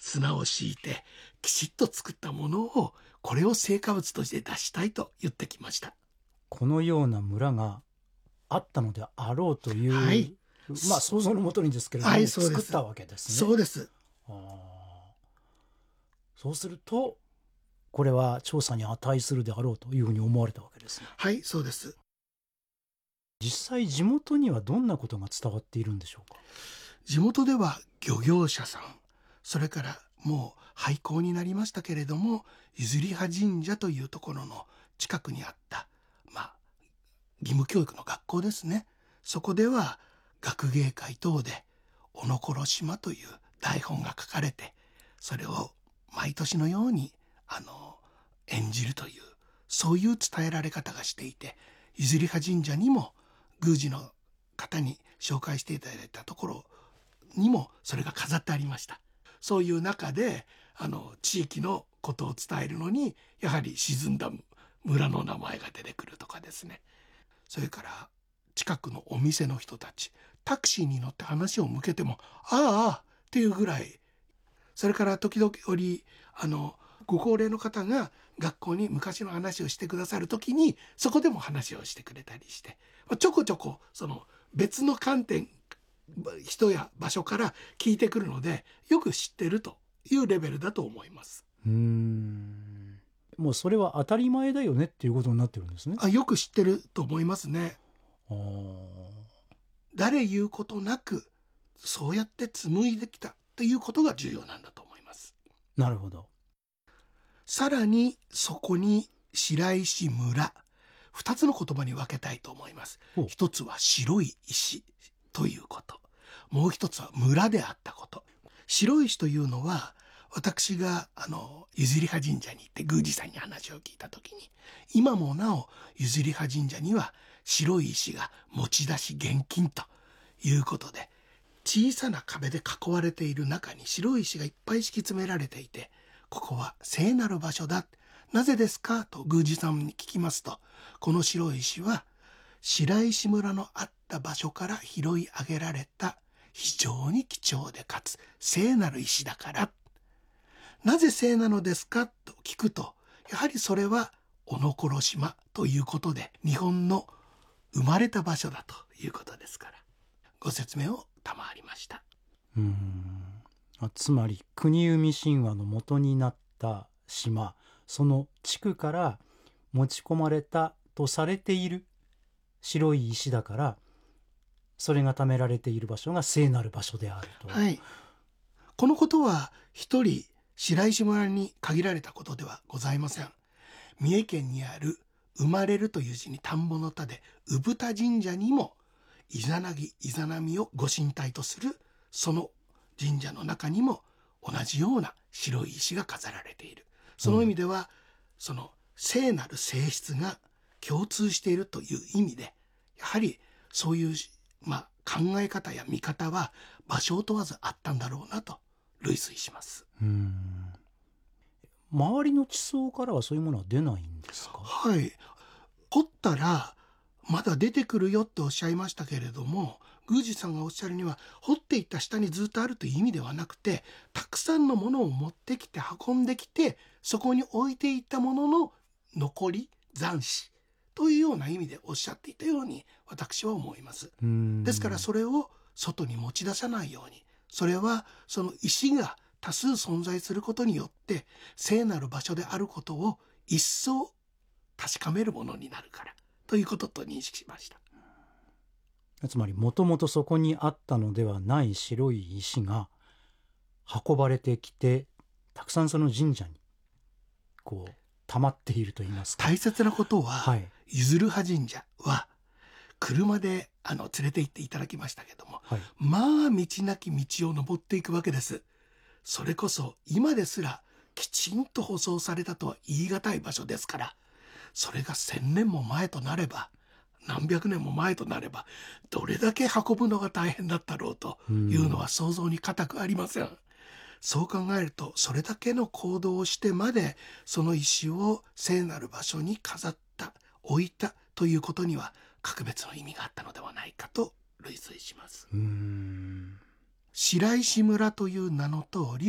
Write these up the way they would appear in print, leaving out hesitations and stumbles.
砂を敷いてきちっと作ったものを、これを成果物として出したいと言ってきました。 このような村があったのであろうという、 はい、 想像のもとにですけれども、 はい、そうです。 作ったわけですね。 そうです。 そうするとこれは調査に値するであろうというふうに思われたわけですね。 はい、そうです。 実際地元にはどんなことが伝わっているんでしょうか。 地元では漁業者さん、それからもう廃校になりましたけれども、譲り葉神社というところの近くにあった、義務教育の学校ですね。そこでは学芸会等でおのころ島という台本が書かれて、それを毎年のように演じるという、そういう伝えられ方がしていて、譲り葉神社にも宮司の方に紹介していただいたところにもそれが飾ってありました。そういう中で地域のことを伝えるのに、やはり沈んだ村の名前が出てくるとかですね。それから近くのお店の人たち、タクシーに乗って話を向けても「ああ」っていうぐらい。それから時々ご高齢の方が学校に昔の話をしてくださる時に、そこでも話をしてくれたりして、ちょこちょこその別の観点、人や場所から聞いてくるので、よく知ってるというレベルだと思います。 もうそれは当たり前だよねっていうことになってるんですね。 よく知ってると思いますね。誰言うことなくそうやって紡いできたということが重要なんだと思います。 なるほど。 さらにそこに白石村、2つの言葉に分けたいと思います。一つは白い石ということ、もう一つは村であったこと。白い石というのは、私が譲り葉神社に行って宮司さんに話を聞いた時に、今もなお譲り葉神社には白い石が持ち出し現金ということで、小さな壁で囲われている中に白い石がいっぱい敷き詰められていて、ここは聖なる場所だ。なぜですかと宮司さんに聞きますと、この白い石は白石村のあった場所から拾い上げられた非常に貴重でかつ聖なる石だから。なぜ聖なのですかと聞くと、やはりそれはおのころ島ということで、日本の生まれた場所だということですから、ご説明を賜りました。 つまり国生み神話の元になった島、その地区から持ち込まれたとされている白い石だから、それが貯められている場所が聖なる場所であると。 はい、このことは一人白石村に限られたことではございません。三重県にある生まれるという字に田んぼの田で産田神社にも、イザナギイザナミをご神体とするその神社の中にも同じような白い石が飾られている。その意味では、その聖なる性質が共通しているという意味で、やはりそういう、考え方や見方は場所を問わずあったんだろうなと類推します。 周りの地層からはそういうものは出ないんですか。 はい、掘ったらまだ出てくるよっておっしゃいましたけれども、宮司さんがおっしゃるには、掘っていった下にずっとあるという意味ではなくて、たくさんのものを持ってきて運んできて、そこに置いていったものの残り残滓というような意味でおっしゃっていたように私は思います。ですからそれを外に持ち出さないように、それはその石が多数存在することによって聖なる場所であることを一層確かめるものになるからということと認識しました。 つまりもともとそこにあったのではない白い石が運ばれてきて、たくさんその神社にこう溜まっているといいますか。 大切なことは、譲る葉神社は車で連れて行っていただきましたけども、道なき道を登っていくわけです。それこそ今ですらきちんと舗装されたとは言い難い場所ですから、それが1000年も前となれば、何百年も前となれば、どれだけ運ぶのが大変だったろうというのは想像に難くありません。そう考えると、それだけの行動をしてまでその石を聖なる場所に飾った、置いたということには格別の意味があったのではないかと類推します。白石村という名の通り、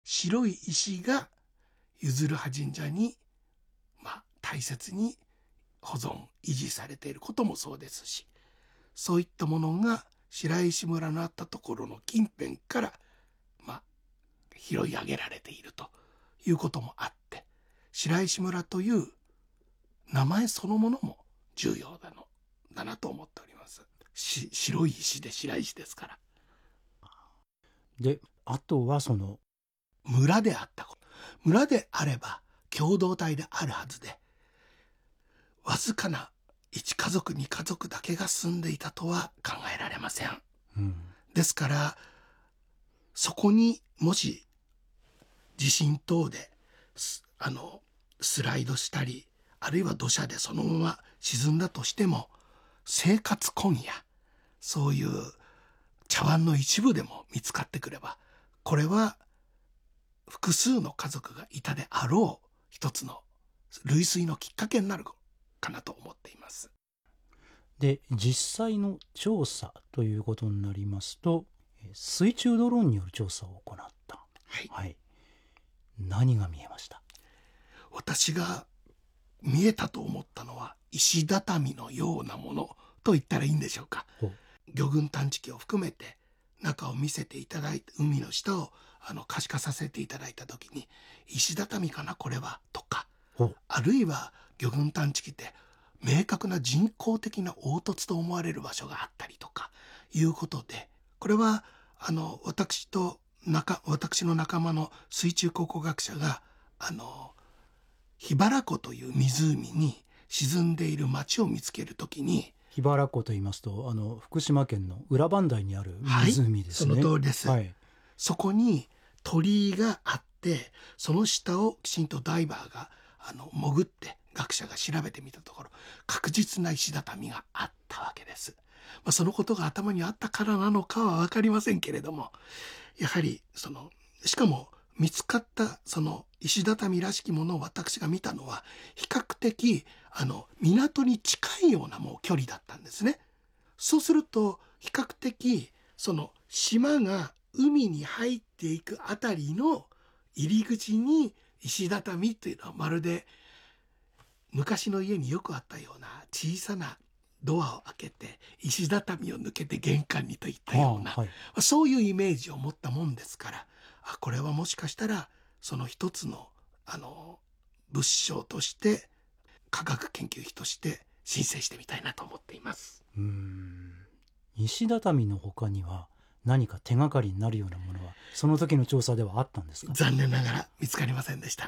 白い石が譲る派神社に、大切に保存維持されていることもそうですし、そういったものが白石村のあったところの近辺から、拾い上げられているということもあって、白石村という名前そのものも重要だなと思っております。白い石で白石ですから。 で、あとはその村であったこと。村であれば共同体であるはずで、わずかな1家族2家族だけが住んでいたとは考えられません。ですからそこにもし地震等でスライドしたり、あるいは土砂でそのまま沈んだとしても、生活痕やそういう茶碗の一部でも見つかってくれば、これは複数の家族がいたであろう一つの類推のきっかけになるかなと思っています。 で、実際の調査ということになりますと、水中ドローンによる調査を行った。 はい。 何が見えました？ 私が見えたと思ったのは石畳のようなものと言ったらいいんでしょうか。魚群探知機を含めて中を見せていただいて、海の下を可視化させていただいた時に、石畳かなこれはとか、あるいは魚群探知機って明確な人工的な凹凸と思われる場所があったりとかいうことで、これは私の仲間の水中考古学者が桧原湖という湖に沈んでいる町を見つけるときに、 桧原湖と言いますと福島県の裏磐梯にある湖ですね。 その通りです。そこに鳥居があって、その下をきちんとダイバーが潜って学者が調べてみたところ、確実な石畳があったわけです。そのことが頭にあったからなのかは分かりませんけれども、やはりしかも見つかったその石畳らしきものを私が見たのは、比較的港に近いようなもう距離だったんですね。そうすると比較的その島が海に入っていくあたりの入り口に石畳というのは、まるで昔の家によくあったような小さなドアを開けて石畳を抜けて玄関にといったような、そういうイメージを持ったもんですから、これはもしかしたらその一つの物証として、科学研究費として申請してみたいなと思っています。 石畳の他には何か手がかりになるようなものはその時の調査ではあったんですか？ 残念ながら見つかりませんでした。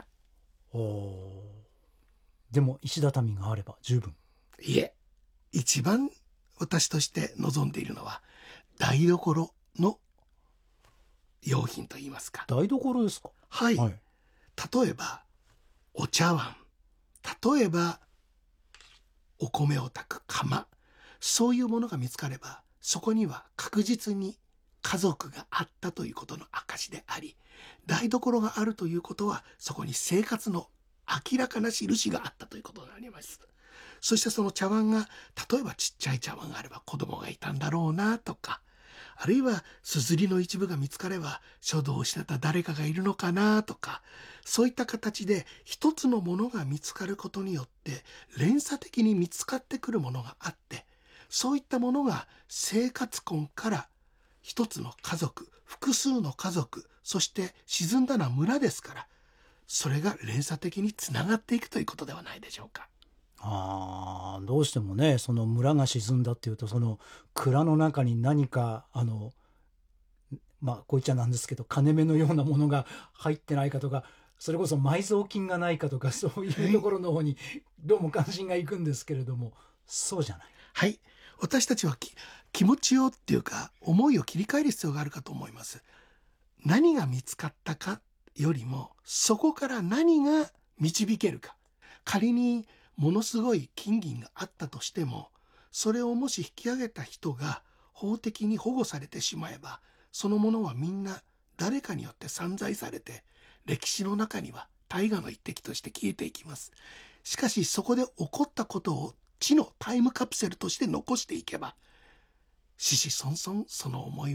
でも石畳があれば十分。 いえ、一番私として望んでいるのは台所の用品といいますか。 台所ですか？ はい、例えばお茶碗、例えばお米を炊く釜、そういうものが見つかれば、そこには確実に家族があったということの証であり、台所があるということはそこに生活の明らかな印があったということになります。そしてその茶碗が、例えばちっちゃい茶碗があれば子供がいたんだろうなとか、あるいはすずりの一部が見つかれば書道をしてた誰かがいるのかなとか、そういった形で一つのものが見つかることによって連鎖的に見つかってくるものがあって、そういったものが生活痕から一つの家族、複数の家族、そして沈んだのは村ですから、それが連鎖的につながっていくということではないでしょうか。 どうしてもね、その村が沈んだっていうと、その蔵の中に何かこう言っちゃなんですけど、金目のようなものが入ってないかとか、それこそ埋蔵金がないかとか、そういうところの方にどうも関心がいくんですけれども、そうじゃない。 はい、私たちは気持ちをっていうか思いを切り替える必要があるかと思います。何が見つかったかよりも、そこから何が導けるか。仮にものすごい金銀があったとしても、それをもし引き上げた人が法的に保護されてしまえば、そのものはみんな誰かによって散財されて、歴史の中には大河の一滴として消えていきます。しかしそこで起こったことを知のタイムカプセルとして残していけば、子々孫々その思いは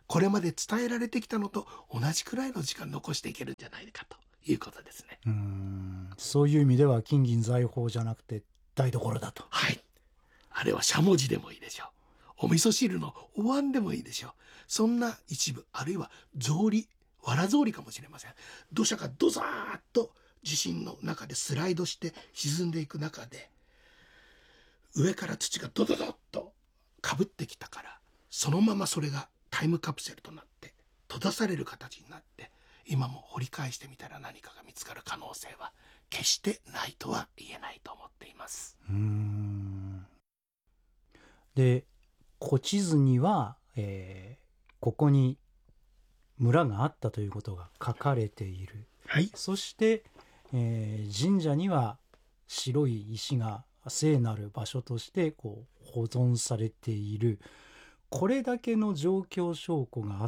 これまで伝えられてきたのと同じくらいの時間残していけるんじゃないかということですね。 そういう意味では金銀財宝じゃなくて台所だと。 はい。あれはしゃもじでもいいでしょう。お味噌汁のお椀でもいいでしょう。そんな一部、あるいは草履、藁草履かもしれません。土砂がドザーッと地震の中でスライドして沈んでいく中で、上から土がドドドッとかぶってきたから、そのままそれがタイムカプセルとなって閉ざされる形になって、今も掘り返してみたら何かが見つかる可能性は決してないとは言えないと思っています。 で、古地図には、ここに村があったということが書かれている。 はい。 そして、神社には白い石が聖なる場所としてこう保存されている。これだけの状況証拠があって、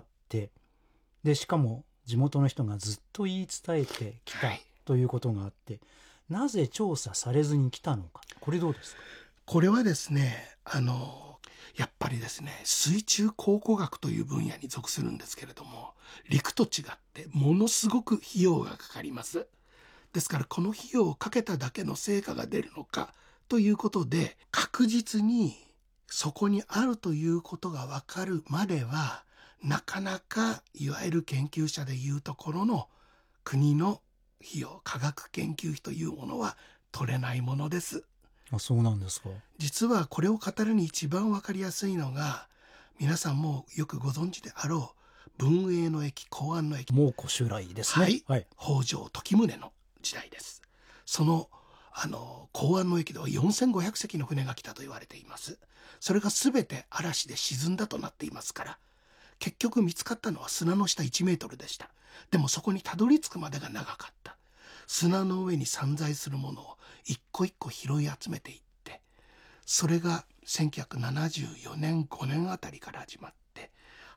でしかも地元の人がずっと言い伝えてきたはいということがあって、なぜ調査されずに来たのか、これどうですか？ これはですね、やっぱりですね、水中考古学という分野に属するんですけれども、陸と違ってものすごく費用がかかります。ですからこの費用をかけただけの成果が出るのかということで、確実にそこにあるということが分かるまでは、なかなかいわゆる研究者でいうところの国の費用、科学研究費というものは取れないものです。 そうなんですか。 実はこれを語るに一番わかりやすいのが、皆さんもよくご存知であろう文永の役、弘安の役、 蒙古襲来ですね。 はい、北条時宗の時代です。その弘安の役では4500隻の船が来たと言われています。それが全て嵐で沈んだとなっていますから、結局見つかったのは砂の下1メートルでした。でもそこにたどり着くまでが長かった。砂の上に散在するものを一個一個拾い集めていって、それが1974年5年あたりから始まって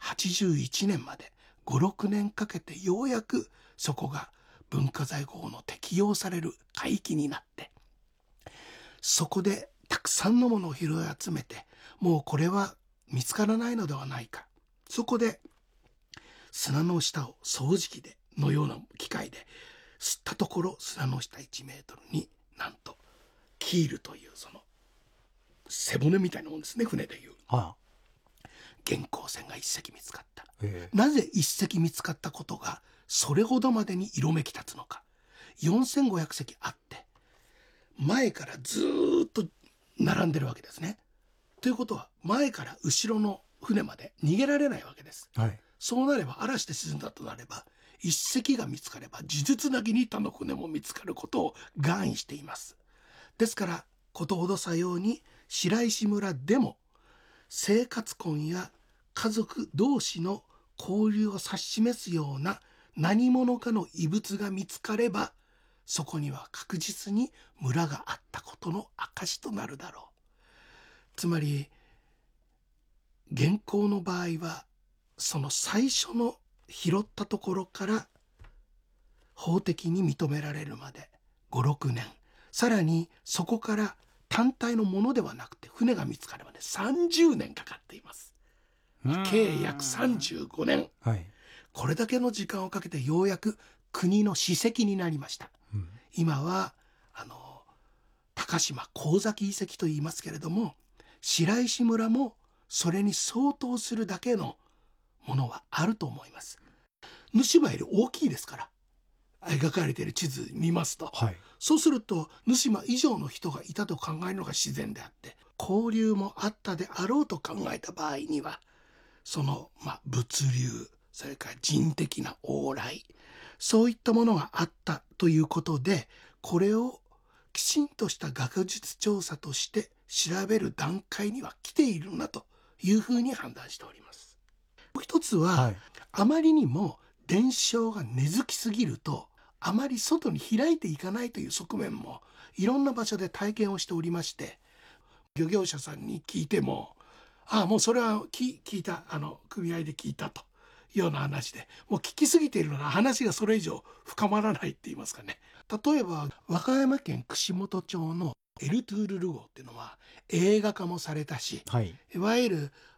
81年まで5、6年かけてようやくそこが文化財保護の適用される海域になって、そこでたくさんのものを拾い集めて、もうこれは見つからないのではないか。そこで砂の下を掃除機でのような機械で吸ったところ、砂の下1メートルになんとキールというその背骨みたいなもんですね、船でいう元寇船が1隻見つかった。なぜ1隻見つかったことがそれほどまでに色めき立つのか。4500隻あって前からずっと並んでるわけですね。ということは前から後ろの船まで逃げられないわけです。そうなれば、嵐で沈んだとなれば、一隻が見つかれば呪術なぎに他の船も見つかることを願意しています。ですからことほどさように白石村でも生活婚や家族同士の交流を指し示すような何者かの遺物が見つかれば、そこには確実に村があったことの証となるだろう。つまり元寇の場合は、その最初の拾ったところから法的に認められるまで5、6年、さらにそこから単体のものではなくて船が見つかるまで30年かかっています。計約35年、これだけの時間をかけてようやく国の史跡になりました。今は高島神崎遺跡と言いますけれども、白石村もそれに相当するだけのものはあると思います。沼島より大きいですから、描かれている地図見ますと、そうすると沼島以上の人がいたと考えるのが自然であって、交流もあったであろうと考えた場合には、その物流、それから人的な往来、そういったものがあったということで、これをきちんとした学術調査として調べる段階には来ているなというふうに判断しております。もう一つは、あまりにも伝承が根付きすぎると、あまり外に開いていかないという側面もいろんな場所で体験をしておりまして、漁業者さんに聞いても、もうそれは聞いた、組合で聞いたというような話で、もう聞きすぎているのが話がそれ以上深まらないって言いますかね。例えば和歌山県串本町のエルトゥールル号っていうのは映画化もされたし、いわゆる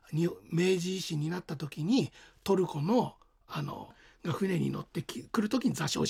に明治維新になった時にトルコのが船に乗って来る時に座礁